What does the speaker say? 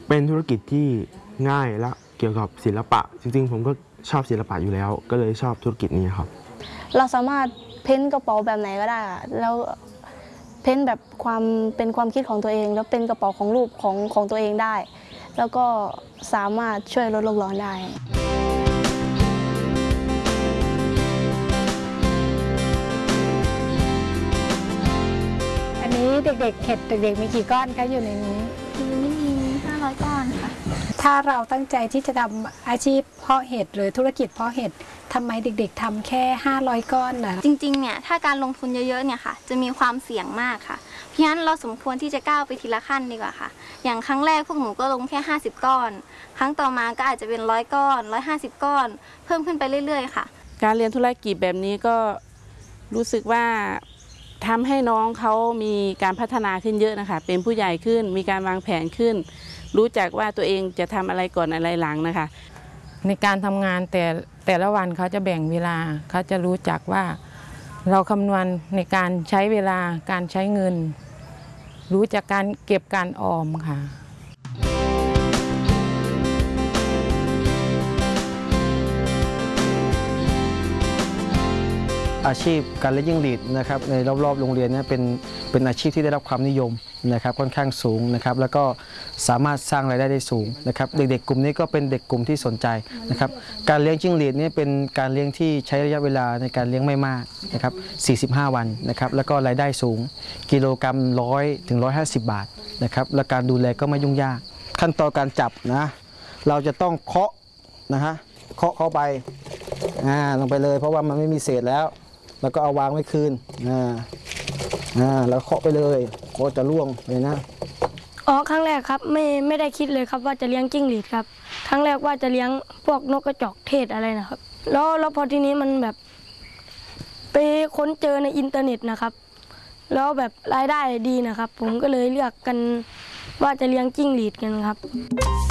เป็นธุรกิจที่ง่ายและเกี่ยวกับศิลปะจริงๆผมก็ชอบศิลปะอยู่แล้วก็เลยชอบธุรกิจนี้ครับเราสามารถเพ้นกระเป๋าแบบไหนก็ได้แล้วเพ้นแบบเป็นความคิดของตัวเองแล้วเป็นกระเป๋าของรูปของตัวเองได้แล้วก็สามารถช่วยลดโลกร้อนได้อันนี้เด็กๆเห็ดเด็กๆมีกี่ก้อนคะอยู่ในนี้มี500 ก้อนค่ะถ้าเราตั้งใจที่จะทำอาชีพเพาะเห็ดหรือธุรกิจเพาะเห็ดทำไมเด็กๆทำแค่500 ก้อนล่ะจริงๆเนี่ยถ้าการลงทุนเยอะๆเนี่ยค่ะจะมีความเสี่ยงมากค่ะเพราะฉะนั้นเราสมควรที่จะก้าวไปทีละขั้นดีกว่าค่ะอย่างครั้งแรกพวกหนูก็ลงแค่50 ก้อนครั้งต่อมาก็อาจจะเป็น100 ก้อน150 ก้อนเพิ่มขึ้นไปเรื่อยๆค่ะการเรียนธุรกิจแบบนี้ก็รู้สึกว่าทำให้น้องเขามีการพัฒนาขึ้นเยอะนะคะเป็นผู้ใหญ่ขึ้นมีการวางแผนขึ้นรู้จักว่าตัวเองจะทำอะไรก่อนอะไรหลังนะคะในการทำงานแต่ละวันเขาจะแบ่งเวลาเขาจะรู้จักว่าเราคำนวณในการใช้เวลาการใช้เงินรู้จักการเก็บการออมค่ะอาชีพการเล่นจิ้งหรีดนะครับในรอบๆโรงเรียนนี้เป็นอาชีพที่ได้รับความนิยมนะครับค่อนข้างสูงนะครับแล้วก็สามารถสร้างรายได้สูงนะครับเด็กๆกลุ่มนี้ก็เป็นเด็กกลุ่มที่สนใจนะครับการเลี้ยงจิ้งหรีดนี้เป็นการเลี้ยงที่ใช้ระยะเวลาในการเลี้ยงไม่มากนะครับ45 วันนะครับแล้วก็รายได้สูงกิโลกรัม100 ถึง 150 บาทนะครับและการดูแลก็ไม่ยุ่งยากขั้นตอนการจับนะเราจะต้องเคาะนะฮะเคาะเข้าไปลงไปเลยเพราะว่ามันไม่มีเศษแล้วก็เอาวางไว้คืนแล้วเคาะไปเลยก็จะล่วงเลยนะครั้งแรกครับไม่ได้คิดเลยครับว่าจะเลี้ยงจิ้งหรีดครับครั้งแรกว่าจะเลี้ยงพวกนกกระจอกเทศอะไรนะครับแล้วพอทีนี้มันแบบไปค้นเจอในอินเทอร์เน็ตนะครับแล้วแบบรายได้ดีนะครับผมก็เลยเลือกกันว่าจะเลี้ยงจิ้งหรีดกันครับ